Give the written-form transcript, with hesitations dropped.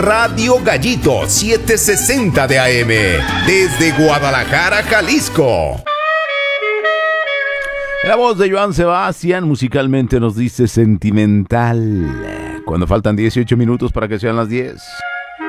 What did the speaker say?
Radio Gallito 760 de AM, desde Guadalajara, Jalisco. La voz de Joan Sebastián musicalmente nos dice sentimental. Cuando faltan 18 minutos para que sean las 10.